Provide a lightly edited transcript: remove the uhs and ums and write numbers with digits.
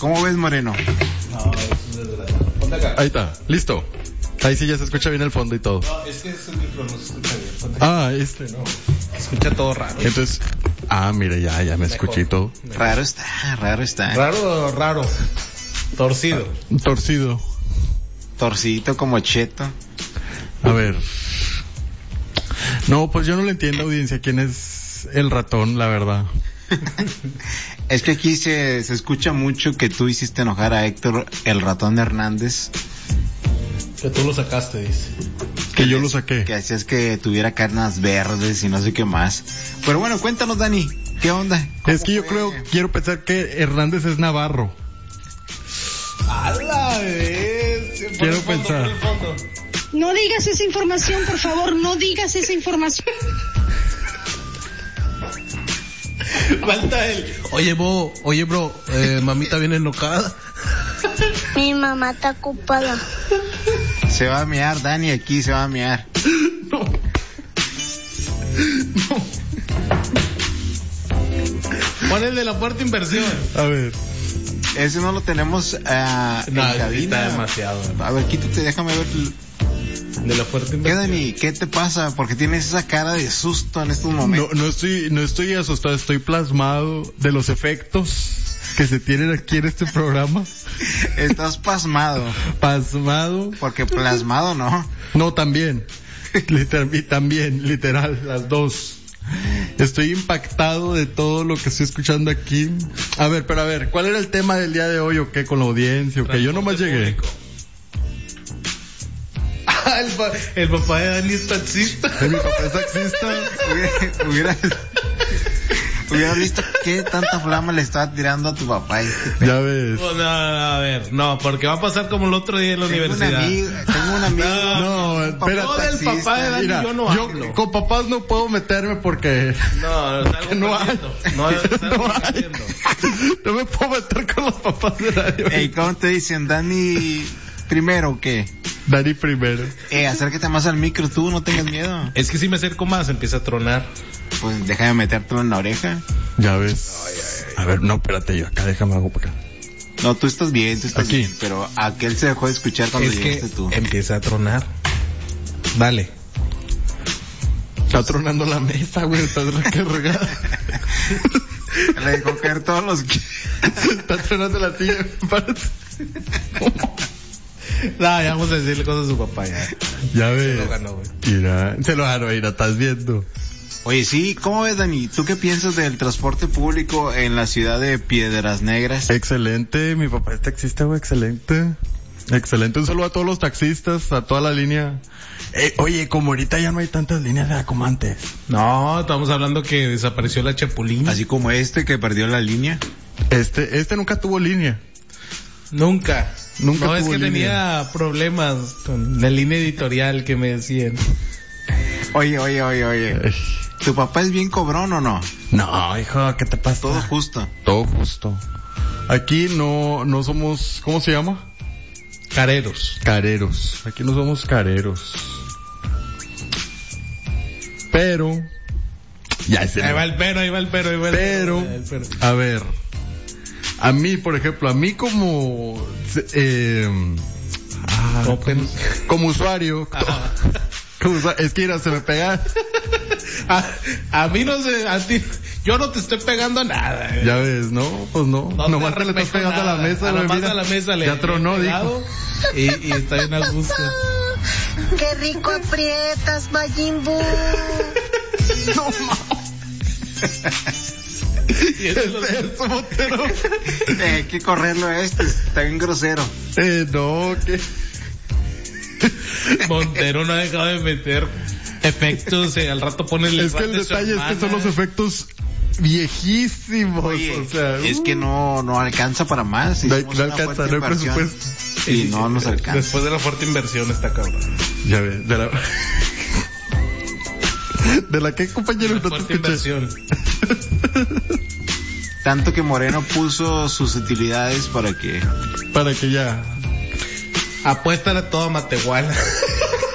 ¿Cómo ves, Moreno? No, es desgraciado. Ponte acá. Ahí está, listo. Ahí sí ya se escucha bien el fondo y todo. No, es que ese micro no se escucha bien. Ponte acá. Ah, no. Se escucha todo raro. Entonces, mire, ya me escuché y todo. Raro está. Raro. Torcido. Torcido. Torcidito como cheto. A ver. No, pues yo no le entiendo, audiencia, quién es el ratón, la verdad. Es que aquí se escucha mucho que tú hiciste enojar a Héctor, el ratón Hernández. Que tú lo sacaste, dice. Que yo lo saqué. Que hacías que tuviera carnas verdes y no sé qué más. Pero bueno, cuéntanos, Dani, ¿qué onda? Es que yo quiero pensar que Hernández es Navarro. ¡A la vez! Quiero pensar. No digas esa información, por favor, no digas esa información. Falta él. Oye, bro, mamita viene enojada. Mi mamá está ocupada. Se va a mear, Dani, aquí se va a mear. No. Pon el de la fuerte inversión. A ver. Ese no lo tenemos en cabina. Está demasiado. A ver, quítate, déjame ver. De la fuerte ¿Qué, inversión. Dani? ¿Qué te pasa? Porque tienes esa cara de susto en estos momentos. No estoy asustado, estoy plasmado de los efectos que se tienen aquí en este programa. Estás pasmado. Pasmado. Porque plasmado, ¿no? No, también. Literal, las dos. Estoy impactado de todo lo que estoy escuchando aquí. A ver, ¿cuál era el tema del día de hoy o qué con la audiencia o qué? Yo nomás llegué. El papá de Dani es taxista. Mi papá es taxista. Hubiera visto qué tanta flama le estaba tirando a tu papá. Ya ves. No, a ver, no, porque va a pasar como el otro día en la universidad. Tengo un amigo. No, espérate. No, del papá de Dani yo no hablo. Con papás no puedo meterme porque No hay. No me puedo meter con los papás de Dani. Ey, ¿cómo te dicen? ¿Dani primero o qué? Dani primero. Acércate más al micro tú, no tengas miedo. Es que si me acerco más empieza a tronar. Pues déjame metértelo en la oreja. Ya ves. A ver, no, espérate, yo acá, déjame hago para acá. No, tú estás bien, Aquí. bien, pero aquel se dejó de escuchar cuando llegaste tú. Empieza a tronar. Dale. Está tronando la mesa, güey, está recargada. Le dejó caer todos los... Está tronando la silla. No, ya vamos a decirle cosas a su papá ya. Ya ves. Se lo ganó, güey. Se lo ganó, mira, estás viendo. Oye, sí, ¿cómo ves, Dani? ¿Tú qué piensas del transporte público en la ciudad de Piedras Negras? Excelente, mi papá es taxista, güey, excelente. Excelente, un saludo a todos los taxistas, a toda la línea. Oye, como ahorita ya no hay tantas líneas como antes. No, estamos hablando que desapareció la Chapulín. Así como que perdió la línea. Este nunca tuvo línea. Nunca No, es que línea. Tenía problemas con la línea editorial que me decían. Oye. ¿Tu papá es bien cobrón o no? No, hijo, ¿qué te pasa? Todo justo. Todo justo. Aquí no somos, ¿cómo se llama? Careros. Aquí no somos careros. Pero ya ese. Ahí va el pero. Pero, a ver, a mí, por ejemplo, como como usuario, es que mira, se me pega. A mí no sé, a ti, yo no te estoy pegando nada. Ya ves, no, pues no. Nomás te le estás pegando nada. a la mesa, güey. Nomás a la mesa le ya tronó, dijo. Y está bien a gusto. Qué rico aprietas, Majin Buu. No, Eso, Montero. hay que correrlo está bien grosero. No, que Montero no ha dejado de meter efectos, al rato pone el... es que el detalle es que son los efectos viejísimos. Oye, o sea, es que no alcanza para más. No Hicimos una alcanza, fuerte no hay inversión presupuesto. Y no nos alcanza. Después de la fuerte inversión está cabrón. Ya ves, ¿de la qué, compañero? La No te fuerte escuché. inversión. Tanto que Moreno puso sus utilidades para que... Para que ya. Apuéstale todo a Matehuala.